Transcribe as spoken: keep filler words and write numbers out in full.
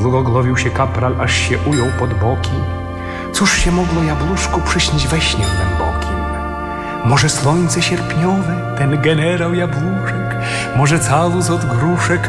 Zgoglowił się kapral, aż się ujął pod boki. Cóż się mogło jabłuszku przyśnić we śnie głębokim? Może słońce sierpniowe, ten generał jabłuszek? Może calus od gruszek,